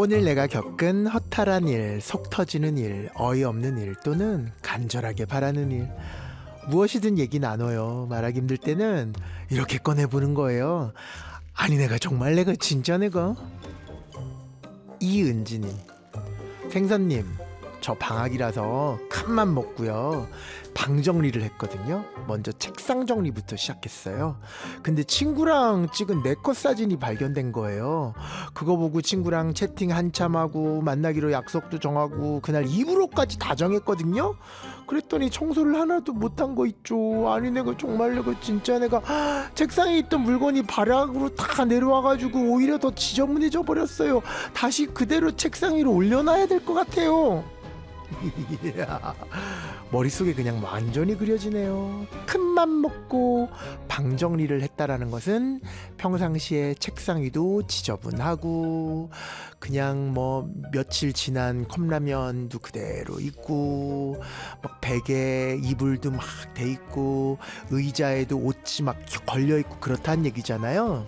오늘 내가 겪은 허탈한 일, 속 터지는 일, 어이없는 일 또는 간절하게 바라는 일, 무엇이든 얘기 나눠요. 말하기 힘들 때는 이렇게 꺼내보는 거예요. 아니 내가 진짜 내가. 이은지님, 생선님, 저 방학이라서 칸만 먹고요, 방 정리를 했거든요. 먼저 책상 정리부터 시작했어요. 근데 친구랑 찍은 네컷 사진이 발견된 거예요. 그거 보고 친구랑 채팅 한참 하고 만나기로 약속도 정하고 그날 입으로까지 다 정했거든요. 그랬더니 청소를 하나도 못한 거 있죠. 아니 내가 진짜 내가 책상에 있던 물건이 바닥으로 다 내려와가지고 오히려 더 지저분해져 버렸어요. 다시 그대로 책상 위로 올려놔야 될 것 같아요. 머릿속에 그냥 완전히 그려지네요. 큰맘 먹고 방 정리를 했다라는 것은 평상시에 책상 위도 지저분하고 그냥 뭐 며칠 지난 컵라면도 그대로 있고 막 베개 이불도 막 돼 있고 의자에도 옷이 막 걸려 있고 그렇다는 얘기잖아요.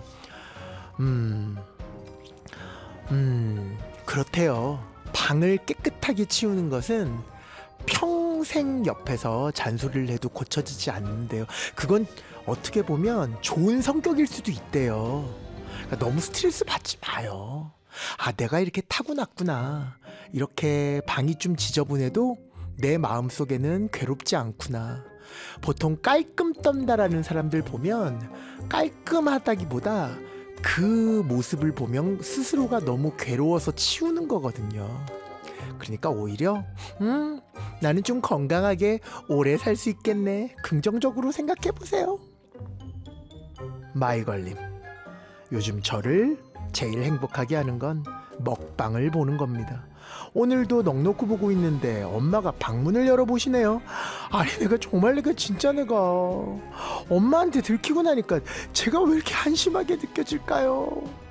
그렇대요. 방을 깨끗하게 치우는 것은 평생 옆에서 잔소리를 해도 고쳐지지 않는데요. 그건 어떻게 보면 좋은 성격일 수도 있대요. 그러니까 너무 스트레스 받지 마요. 아, 내가 이렇게 타고났구나. 이렇게 방이 좀 지저분해도 내 마음속에는 괴롭지 않구나. 보통 깔끔 떤다라는 사람들 보면 깔끔하다기보다 그 모습을 보면 스스로가 너무 괴로워서 치우는 거거든요. 그러니까 오히려 나는 좀 건강하게 오래 살 수 있겠네, 긍정적으로 생각해보세요. 마이걸님, 요즘 저를 제일 행복하게 하는 건 먹방을 보는 겁니다. 오늘도 넋놓고 보고 있는데 엄마가 방문을 열어보시네요. 아니 내가 진짜 내가 엄마한테 들키고 나니까 제가 왜 이렇게 한심하게 느껴질까요?